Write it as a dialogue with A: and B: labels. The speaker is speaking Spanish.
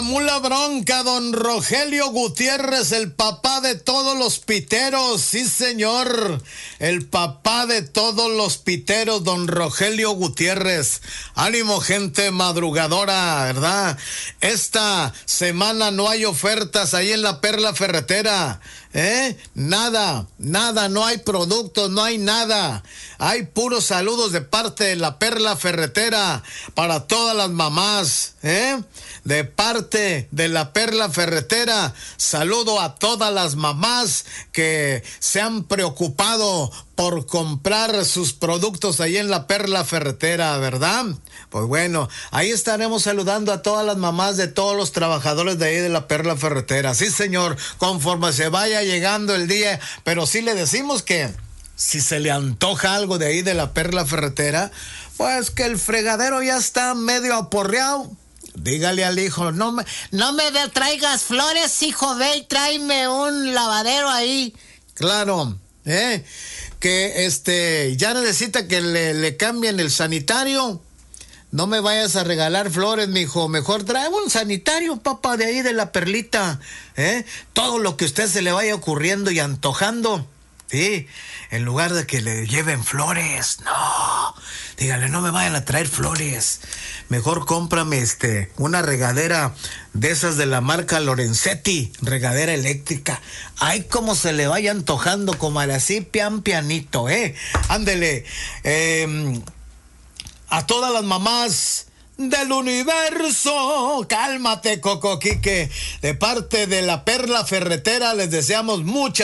A: mula bronca, don Rogelio Gutiérrez, el papá de todos los piteros, sí señor, el papá de todos los piteros, don Rogelio Gutiérrez. Ánimo, gente madrugadora, ¿verdad? Esta semana no hay ofertas ahí en la Perla Ferretera. Nada, no hay productos, no hay nada. Hay puros saludos de parte de la Perla Ferretera para todas las mamás, de parte de la Perla Ferretera. Saludo a todas las mamás que se han preocupado por comprar sus productos ahí en la Perla Ferretera, ¿verdad? Pues bueno, ahí estaremos saludando a todas las mamás de todos los trabajadores de ahí de la Perla Ferretera. Sí, señor, conforme se vaya llegando el día, pero sí le decimos que si se le antoja algo de ahí de la Perla Ferretera, pues que el fregadero ya está medio aporreado. Dígale al hijo, no me traigas flores, hijo, ve y tráeme un lavadero ahí. Claro, que ya necesita que le cambien el sanitario. No me vayas a regalar flores, mijo. Mejor trae un sanitario, papá, de ahí de la Perlita. Todo lo que a usted se le vaya ocurriendo y antojando. Sí, en lugar de que le lleven flores. No, dígale, no me vayan a traer flores. Mejor cómprame una regadera de esas de la marca Lorenzetti, regadera eléctrica. Ay, como se le vaya antojando, comadre, así pianito, Ándele. A todas las mamás del universo, cálmate, Coco Quique. De parte de la Perla Ferretera les deseamos muchas